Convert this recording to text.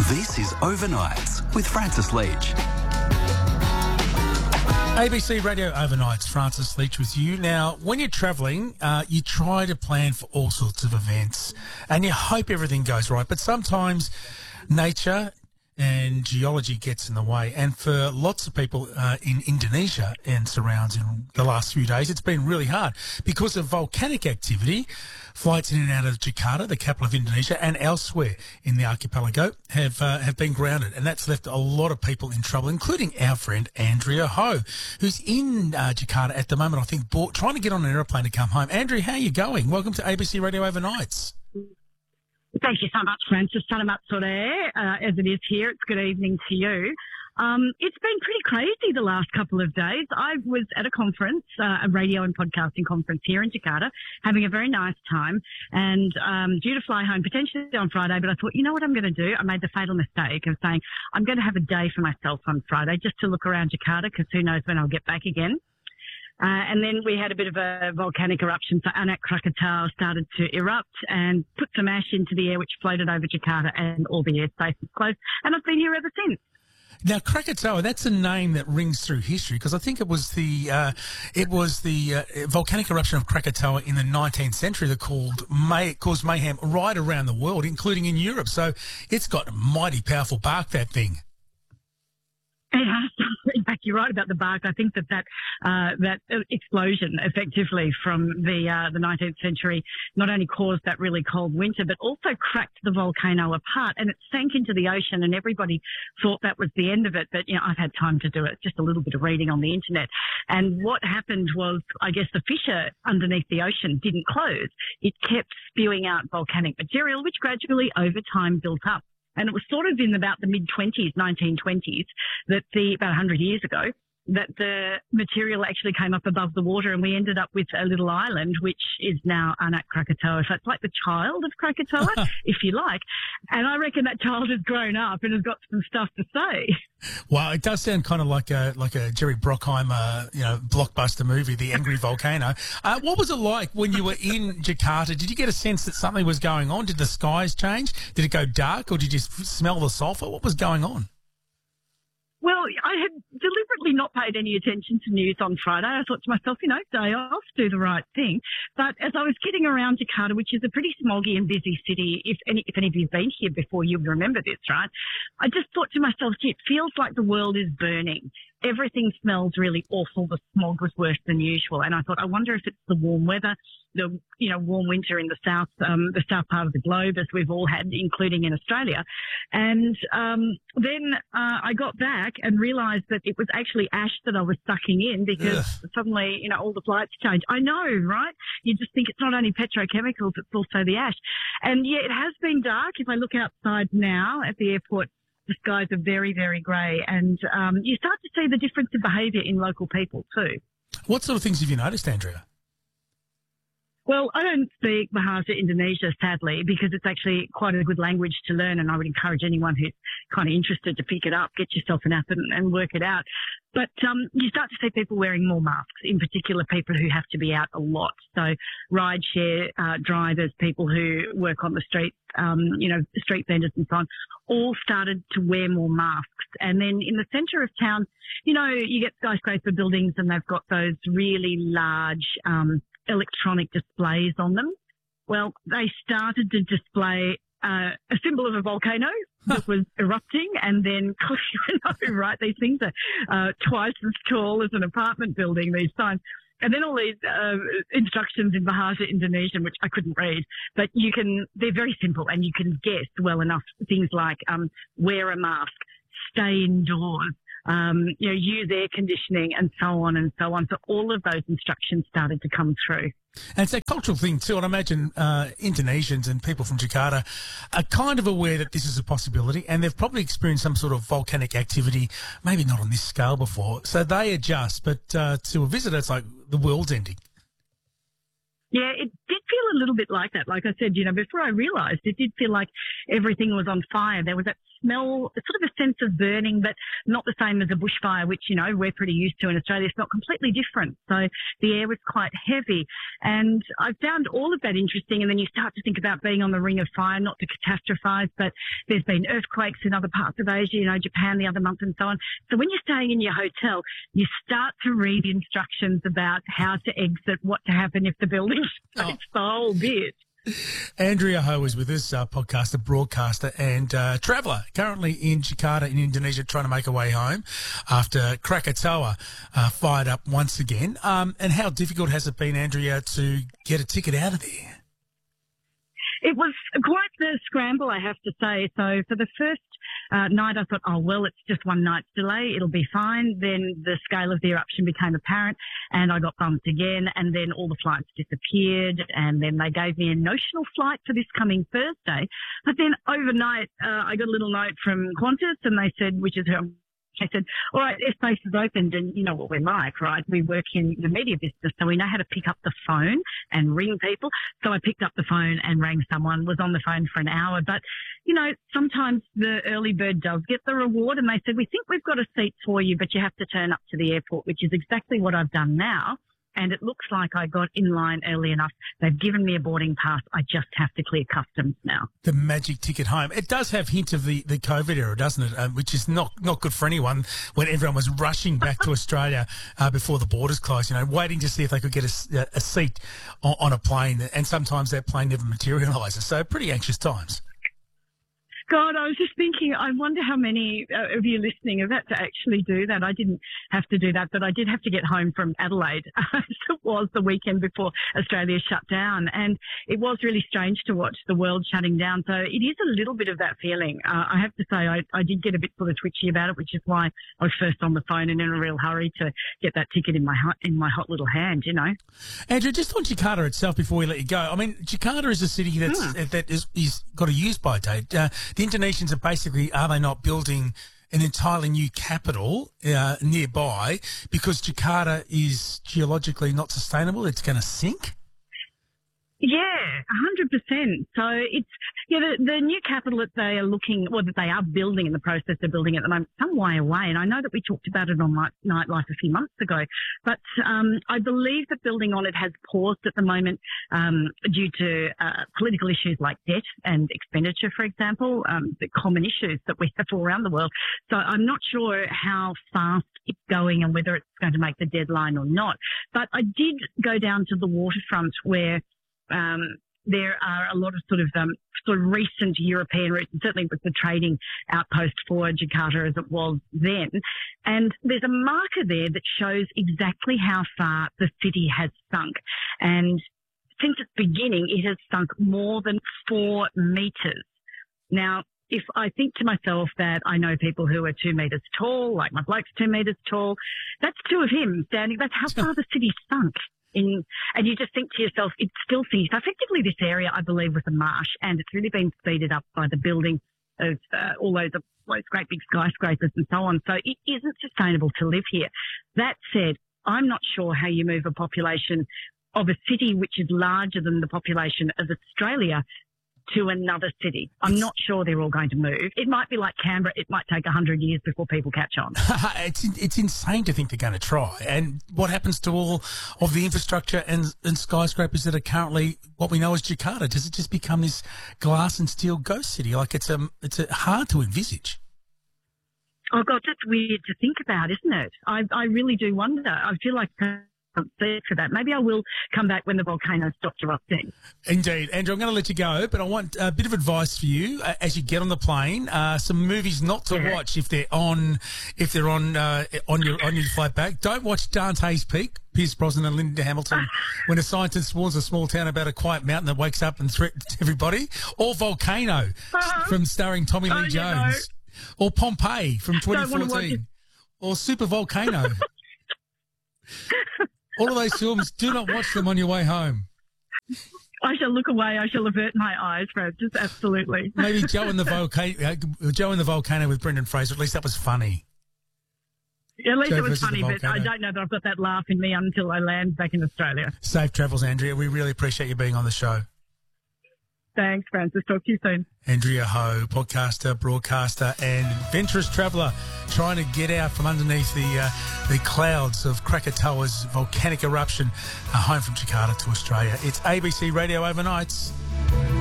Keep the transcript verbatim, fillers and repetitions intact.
This is Overnights with Francis Leach. A B C Radio Overnights, Francis Leach with you. Now, when you're travelling, uh, you try to plan for all sorts of events and you hope everything goes right. But sometimes nature and geology gets in the way. And for lots of people uh, in Indonesia and surrounds in the last few days, it's been really hard because of volcanic activity. Flights in and out of Jakarta, the capital of Indonesia, and elsewhere in the archipelago have uh, have been grounded. And that's left a lot of people in trouble, including our friend Andrea Ho, who's in uh, Jakarta at the moment, I think, bought, trying to get on an aeroplane to come home. Andrea, how are you going? Welcome to A B C Radio Overnights. Thank you so much, Francis. Selamat sore, uh, as it is here. It's good evening to you. Um, it's been pretty crazy the last couple of days. I was at a conference, uh, a radio and podcasting conference here in Jakarta, having a very nice time and um, due to fly home potentially on Friday. But I thought, you know what I'm going to do? I made the fatal mistake of saying I'm going to have a day for myself on Friday just to look around Jakarta because who knows when I'll get back again. Uh, and then we had a bit of a volcanic eruption. So Anak Krakatau started to erupt and put some ash into the air, which floated over Jakarta, and all the airspace was closed. And I've been here ever since. Now, Krakatoa, that's a name that rings through history because I think it was the uh, it was the uh, volcanic eruption of Krakatoa in the nineteenth century that called may, caused mayhem right around the world, including in Europe. So it's got a mighty powerful bark, that thing. Yeah, in fact, you're right about the bark. I think that that, uh, that explosion effectively from the, uh, the nineteenth century not only caused that really cold winter, but also cracked the volcano apart and it sank into the ocean and everybody thought that was the end of it. But, you know, I've had time to do it, just a little bit of reading on the internet. And what happened was, I guess the fissure underneath the ocean didn't close. It kept spewing out volcanic material, which gradually over time built up. And it was sort of in about the mid-twenties, nineteen twenties, that the, about one hundred years ago, that the material actually came up above the water and we ended up with a little island, which is now Anak Krakatoa. So it's like the child of Krakatoa, if you like. And I reckon that child has grown up and has got some stuff to say. Well, it does sound kind of like a like a Jerry Bruckheimer, you know, blockbuster movie, The Angry Volcano. Uh, what was it like when you were in Jakarta? Did you get a sense that something was going on? Did the skies change? Did it go dark or did you smell the sulphur? What was going on? Well, I had deliberately not paid any attention to news on Friday. I thought to myself, you know, day off, do the right thing. But as I was getting around Jakarta, which is a pretty smoggy and busy city, if any, if any of you have been here before, you'll remember this, right? I just thought to myself, gee, it feels like the world is burning. Everything smells really awful. The smog was worse than usual. And I thought, I wonder if it's the warm weather, the, you know, warm winter in the south, um, the south part of the globe, as we've all had, including in Australia. And um, then uh, I got back and realised that it was actually ash that I was sucking in because Ugh. suddenly, you know, all the flights changed. I know, right? You just think it's not only petrochemicals, it's also the ash. And yeah, it has been dark. If I look outside now at the airport, the skies are very, very grey. And um, you start to see the difference in behaviour in local people too. What sort of things have you noticed, Andrea? Well, I don't speak Bahasa Indonesia, sadly, because it's actually quite a good language to learn, and I would encourage anyone who's kind of interested to pick it up, get yourself an app and, and work it out. But um, you start to see people wearing more masks, in particular people who have to be out a lot. So rideshare uh, drivers, people who work on the streets, um, you know, street vendors and so on, all started to wear more masks. And then in the centre of town, you know, you get skyscraper buildings and they've got those really large um electronic displays on them. Well, they started to display uh, a symbol of a volcano that was erupting and then, you know, right, these things are uh, twice as tall as an apartment building, these signs. And then all these uh, instructions in Bahasa Indonesian, which I couldn't read, but you can, they're very simple and you can guess well enough things like um, wear a mask, stay indoors, Um, you know, use air conditioning and so on and so on. So all of those instructions started to come through. And it's a cultural thing too. And I imagine uh, Indonesians and people from Jakarta are kind of aware that this is a possibility and they've probably experienced some sort of volcanic activity, maybe not on this scale before. So they adjust. But uh, to a visitor, it's like the world's ending. Yeah, it did feel a little bit like that. Like I said, you know, before I realised, it did feel like everything was on fire. There was that smell, sort of a sense of burning, but not the same as a bushfire, which, you know, we're pretty used to in Australia. It's not completely different. So the air was quite heavy. And I found all of that interesting. And then you start to think about being on the ring of fire, not to catastrophise, but there's been earthquakes in other parts of Asia, you know, Japan the other month and so on. So when you're staying in your hotel, you start to read instructions about how to exit, what to happen if the building Oh. it's the whole bit. Andrea Ho is with us, uh, podcaster, broadcaster and uh, traveller, currently in Jakarta in Indonesia, trying to make her way home after Krakatoa uh, fired up once again. Um, and how difficult has it been, Andrea, to get a ticket out of there? It was quite the scramble, I have to say. So for the first uh, night, I thought, oh, well, it's just one night's delay. It'll be fine. Then the scale of the eruption became apparent and I got bumped again. And then all the flights disappeared. And then they gave me a notional flight for this coming Thursday. But then overnight, uh, I got a little note from Qantas and they said, which is who I said, all right, airspace is opened, and you know what we're like, right? We work in the media business, so we know how to pick up the phone and ring people. So I picked up the phone and rang someone, was on the phone for an hour. But, you know, sometimes the early bird does get the reward, and they said, we think we've got a seat for you, but you have to turn up to the airport, which is exactly what I've done now. And it looks like I got in line early enough. They've given me a boarding pass. I just have to clear customs now. The magic ticket home. It does have hint of the, the COVID era, doesn't it? Um, which is not, not good for anyone when everyone was rushing back to Australia uh, before the borders closed, you know, waiting to see if they could get a, a seat on, on a plane. And sometimes that plane never materialises. So pretty anxious times. God, I was just thinking, I wonder how many uh, of you listening have had to actually do that. I didn't have to do that, but I did have to get home from Adelaide. It was the weekend before Australia shut down, and it was really strange to watch the world shutting down. So it is a little bit of that feeling. Uh, I have to say, I, I did get a bit sort of twitchy about it, which is why I was first on the phone and in a real hurry to get that ticket in my hot, in my hot little hand, you know. Andrew, just on Jakarta itself before we let you go, I mean, Jakarta is a city that's, hmm. that is, is got a use-by date. Uh, The Indonesians are basically, are they not building an entirely new capital uh, nearby because Jakarta is geologically not sustainable? It's going to sink? Yeah, one hundred percent. So it's, yeah, the, the new capital that they are looking, or that they are building, in the process of building at the moment, some way away. And I know that we talked about it on Nightlife a few months ago, but um, I believe the building on it has paused at the moment um, due to uh, political issues like debt and expenditure, for example, um, the common issues that we have all around the world. So I'm not sure how fast it's going and whether it's going to make the deadline or not. But I did go down to the waterfront where Um, there are a lot of sort of um, sort of recent European routes, and certainly with the trading outpost for Jakarta as it was then. And there's a marker there that shows exactly how far the city has sunk. And since its beginning, it has sunk more than four metres. Now, if I think to myself that I know people who are two metres tall, like my bloke's two metres tall, that's two of him standing. That's how far the city sunk. In, and you just think to yourself, it still seems, effectively this area, I believe, was a marsh, and it's really been speeded up by the building of uh, all those, those great big skyscrapers and so on. So it isn't sustainable to live here. That said, I'm not sure how you move a population of a city which is larger than the population of Australia to another city. I'm not sure they're all going to move. It might be like Canberra. It might take one hundred years before people catch on. it's it's insane to think they're going to try. And what happens to all of the infrastructure and, and skyscrapers that are currently what we know as Jakarta? Does it just become this glass and steel ghost city? Like it's a, it's a hard to envisage. Oh, God, that's weird to think about, isn't it? I, I really do wonder. I feel like there for that. Maybe I will come back when the volcano stops erupting. Indeed. Andrew, I'm going to let you go, but I want a bit of advice for you uh, as you get on the plane. Uh, some movies not to yeah. watch if they're on if they're on uh, on your on your flight back. Don't watch Dante's Peak, Pierce Brosnan and Linda Hamilton, when a scientist warns a small town about a quiet mountain that wakes up and threatens everybody. Or Volcano, uh-huh. from starring Tommy Lee oh, Jones. You know. Or Pompeii from twenty fourteen. Or Super Volcano. All of those films, do not watch them on your way home. I shall look away. I shall avert my eyes, Francis. Absolutely. Maybe Joe and the Volcano, uh, Joe and the Volcano with Brendan Fraser. At least that was funny. At least Joe it was versus the funny, but I volcano. don't know that I've got that laugh in me until I land back in Australia. Safe travels, Andrea. We really appreciate you being on the show. Thanks, Francis. Talk to you soon. Andrea Ho, podcaster, broadcaster, and adventurous traveller, trying to get out from underneath the uh, the clouds of Krakatoa's volcanic eruption, uh, home from Jakarta to Australia. It's A B C Radio Overnights.